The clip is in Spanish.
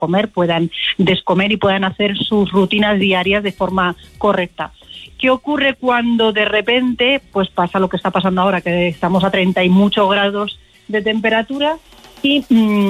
comer, puedan descomer y puedan hacer sus rutinas diarias de forma correcta. ¿Qué ocurre cuando de repente pues pasa lo que está pasando ahora, que estamos a 30 y muchos grados de temperatura y